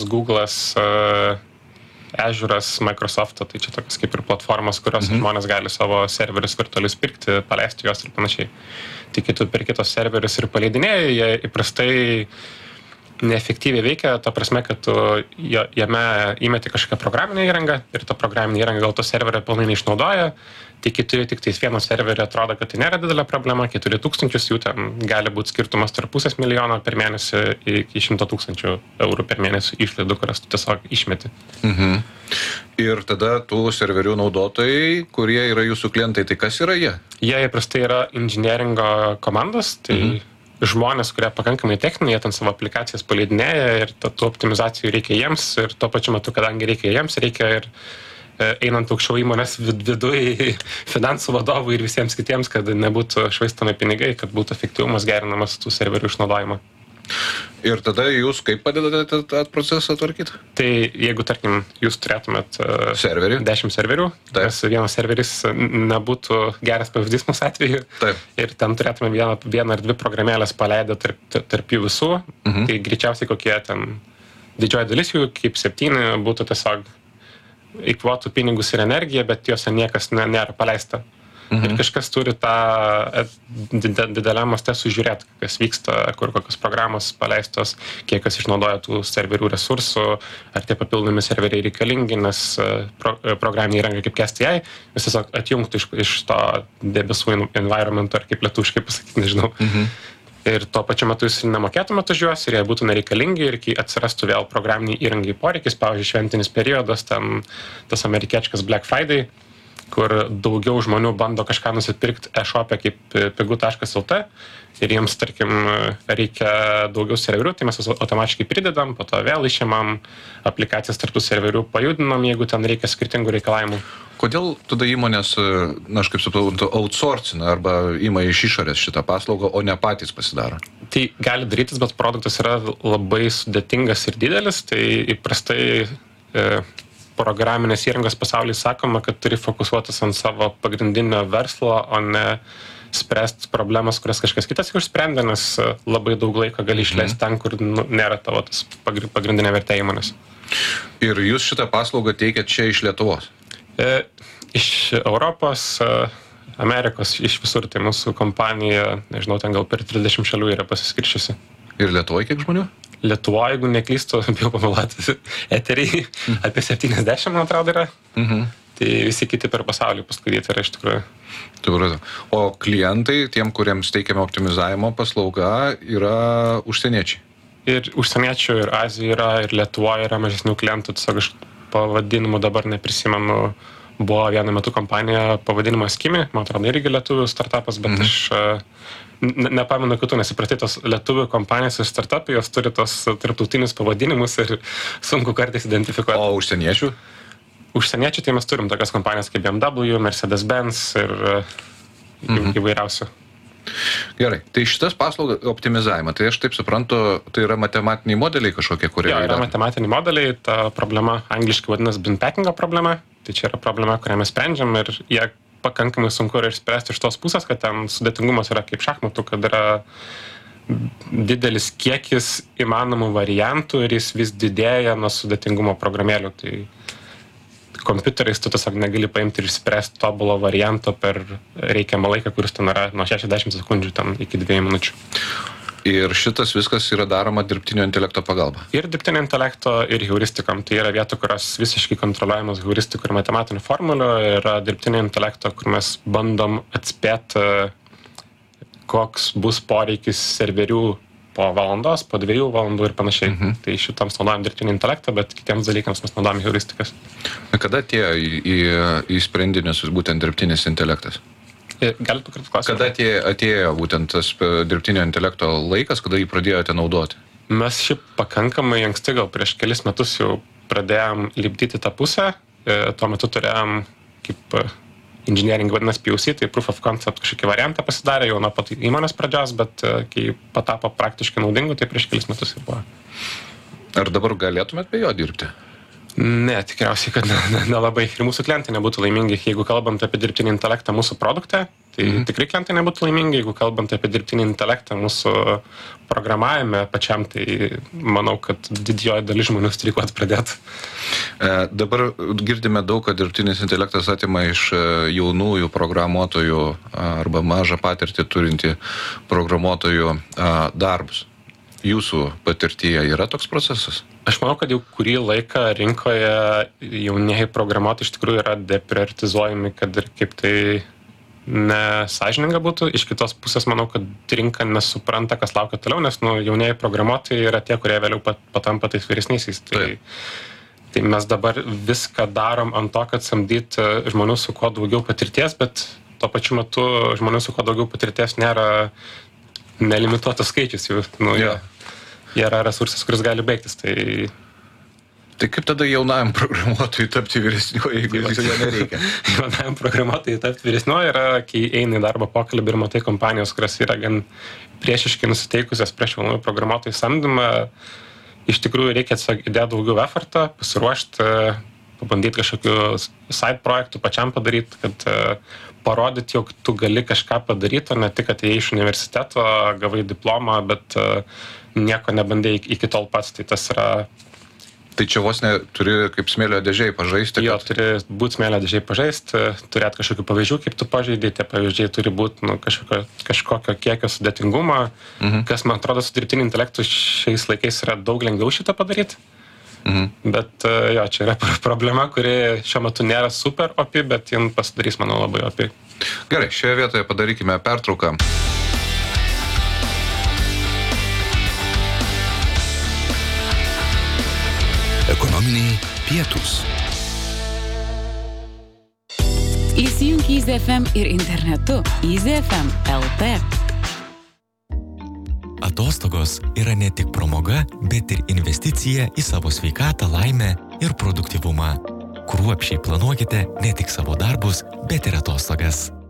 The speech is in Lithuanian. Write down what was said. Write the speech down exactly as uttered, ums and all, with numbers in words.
Google'as, uh, Azure'as, Microsoft'o, tai čia tokios kaip ir platformos, kurios mhm. žmonės gali savo serverius virtualius pirkti, paleisti juos ir panašiai. Tai kai tu per kitos serverius ir paleidinėjai, jie įprastai neefektyviai veikia, ta prasme, kad tu jame įmeti kažkokią programinę įrangą ir ta programinė įranga gal to serverio pilnai neišnaudoja, tai kai turi tik tais vieną serverį, atrodo, kad tai nėra didelė problema, kai turi tūkstančius, jų ten gali būti skirtumas tarp pusės milijono per mėnesį iki šimto tūkstančių eurų per mėnesį išlaidų, kurias tu tiesiog išmeti. Mhm. Ir tada tų serverių naudotojai, kurie yra jūsų klientai, tai kas yra jie? Jie įprastai yra inžinieringo komandos, tai mhm. žmonės, kurie pakankamai techniniai, jie ten savo aplikacijas paleidinėja ir tų optimizacijų reikia jiems ir tuo pačiu metu, kadangi reikia jiems, reikia ir einant aukščiau įmonės vid viduj finansų vadovų ir visiems kitiems, kad nebūtų švaistami pinigai, kad būtų efektyvumas gerinamas tų serverių išnaudojimo. Ir tada jūs kaip padedate tą procesą tvarkyti? Tai jeigu, tarkim, jūs turėtumėt serverį? dešimt serverių, tas vienas serveris nebūtų geras pavyzdys mūsų atveju. Taip. Ir ten turėtume vieną, vieną ar dvi programėlės paleidę tarp, tarp jų visų, mhm. tai greičiausiai kokie ten didžioji dalis jų, kaip septyni, būtų tiesiog eikvotų pinigus ir energiją, bet juose niekas ne, nėra paleista. Mhm. Ir kažkas turi tą dideliam maste sužiūrėti, kas vyksta, kur kokios programos paleistos, kiek kas išnaudoja tų serverių resursų, ar tie papildomi serveriai reikalingi, nes pro, programinė įranga kaip Cast A I, vis tiesiog atjungtų iš, iš to debesų environmento, ar kaip lietuviškai pasakyti, nežinau. Mhm. Ir tuo pačiu metu jūs nemokėtumėte už juos ir jie būtų nereikalingi ir kai atsirastų vėl programiniai įrangai poreikis, pavyzdžiui, šventinis periodas, ten tas amerikiečikas Black Friday, kur daugiau žmonių bando kažką nusipirkti e-shop'e kaip pigu taškas el te ir jiems, tarkim, reikia daugiau serverių, tai mes automatiškai pridedam, po to vėl išimam aplikacijas tarp tų serverių, pajudinam, jeigu ten reikia skirtingų reikalavimų. Kodėl tada įmonės, na, aš kaip suprantu, outsourcina arba ima iš išorės šitą paslaugą, o ne patys pasidaro? Tai gali darytis, bet produktas yra labai sudėtingas ir didelis, tai įprastai e, programinės įrangos pasaulyje sakoma, kad turi fokusuotis ant savo pagrindinio verslo, o ne spręsti problemas, kurias kažkas kitas jau išsprendė, nes labai daug laiko gali išleisti mm. ten, kur nu, nėra tavo tas pagrindinė vertė įmonės. Ir jūs šitą paslaugą teikiat čia iš Lietuvos? E, iš Europos, Amerikos, iš visur, tai mūsų kompanija, nežinau, ten gal per trisdešimt šalių yra pasiskirčiusi. Ir Lietuvoje kiek žmonių? Lietuvoje, jeigu neklystu, bijau pameluoti, eteriai mm. apie septyniasdešimt, man atrodo, yra. Mhm. Tai visi kiti per pasaulį paskaityti yra iš tikrųjų. Tuvratu. O klientai, tiem, kuriems teikiame optimizavimo paslauga, yra užsieniečiai? Ir užsieniečių, ir Azijoje yra, ir Lietuvoje yra mažesnių klientų, tiesiog iš pavadinimų dabar neprisimenu, buvo vienu metu kompanija pavadinimo Skimi, man atrodo, irgi lietuvių startupas, bet mm-hmm. aš ne, nepamenu kitų, nes įprastai tos lietuvių kompanijos ir startupai, jos turi tos tarptautinius pavadinimus ir sunku kartais identifikuoti. O užsieniečių? Užsieniečių, tai mes turim tokias kompanijas kaip B M W, Mercedes-Benz ir mhm. įvairiausių. Gerai, tai šitas paslauga optimizavimą, tai aš taip suprantu, tai yra matematiniai modeliai kažkokie, kurie... Jo, yra matematiniai modeliai, ta problema angliškai vadinasi bin packingo problema, tai čia yra problema, kurią mes sprendžiam ir jie pakankamai sunku yra išspręsti iš tos pusės, kad ten sudėtingumas yra kaip šachmatų, kad yra didelis kiekis įmanomų variantų ir jis vis didėja nuo sudėtingumo programėlių, tai kompiuteriais tu tiesiog negali paimti ir išspręsti tobulo varianto per reikiamą laiką, kuris ten yra nuo šešiasdešimt sekundžių ten iki dviejų minučių. Ir šitas viskas yra daroma dirbtinio intelekto pagalba? Ir dirbtinio intelekto, ir heuristikam. Tai yra vietų, kurios visiškai kontroliuojamas heuristikų ir matematinių formulių. Yra dirbtinio intelekto, kur mes bandom atspėti, koks bus poreikis serverių po valandos, po dviejų valandų ir panašiai. Mhm. Tai šitams naudojam dirbtinį intelektą, bet kitiems dalykams mes naudojam heuristikas. Kada atėjo į, į, į sprendinius būtent dirbtinis intelektas? Galite pakartoti klausimą? Kada atėjo, atėjo būtent tas dirbtinio intelekto laikas, kada jį pradėjote naudoti? Mes šiaip pakankamai anksti, gal prieš kelis metus jau pradėjom lipdyti tą pusę. Tuo metu turėjom kaip engineering vadinasi P O C, tai proof of concept kažkokį variantą pasidarė jau nuo pat įmonės pradžios, bet kai patapo praktiškai naudingu, tai prieš kelis metus jau buvo. Ar dabar galėtumėt be jo dirbti? Ne, tikriausiai, kad nelabai. Ne, ne ir mūsų klientai nebūtų laimingi, jeigu kalbant apie dirbtinį intelektą mūsų produkte, tai mhm. tikrai klientai nebūtų laimingi, jeigu kalbant apie dirbtinį intelektą mūsų programavime pačiam, tai manau, kad didžioji dalis žmonių streikuot pradėtų. E, dabar girdime daug, kad dirbtinis intelektas atima iš jaunųjų programuotojų arba mažą patirtį turinti programuotojų a, darbus. Jūsų patirtyje yra toks procesas? Aš manau, kad jau kurį laiką rinkoje jaunieji programuotojai iš tikrųjų yra deprioritizuojami, kad ir kaip tai nesąžininga būtų. Iš kitos pusės manau, kad rinka nesupranta, kas laukia toliau, nes nu, jaunieji programuotojai yra tie, kurie vėliau pat, patampa tais vyresniaisiais. Tai, tai mes dabar viską darom ant to, kad samdyti žmonių su kuo daugiau patirties, bet tuo pačiu metu žmonių su kuo daugiau patirties nėra nelimituotas skaičius. Jų, nu, yeah. jie yra resursas, kuris gali baigtis. Tai, tai kaip tada jaunajam programuotojui tapti vyresniuoju, jeigu viso jo nereikia? Jaunajam programuotojui tapti vyresniuoju yra, kai eina į darbo pokalbį ir matai kompanijos, kurios yra gan priešiškai nusiteikusios prieš jaunųjų programuotojų samdymą. Iš tikrųjų reikia įdėti daugiau effortą, pasiruošti, pabandyti kažkokių side projektų pačiam padaryti, kad parodyti, jog tu gali kažką padaryti, o ne tik atėjai iš universiteto, gavai diplomą, bet nieko nebandai iki tol pats. Tai tas yra... Tai čia vos ne turi kaip smėlio dėžiai pažaisti? Jo, kad... turi būti smėlio dėžiai pažaisti, turėti kažkokių pavyzdžių, kaip tu pažaidai, tie pavyzdžiai turi būti nu, kažkokio, kažkokio kiekio sudėtingumo, mhm. kas man atrodo su dirbtiniu intelektu šiais laikais yra daug lengviau šitą padaryti. Mhm. Bet jo, čia yra problema, kuri šiuo metu nėra super opi, bet jin pasidarys, manau, labai opi. Gerai, šioje vietoje padarykime pertrauką. Ekonominiai pietūs. Įsijunk Easy F M ir internetu Easy F M L T. Atostogos yra ne tik pramoga, bet ir investicija į savo sveikatą, laimę ir produktyvumą. Kruopščiai planuokite ne tik savo darbus, bet ir atostogas.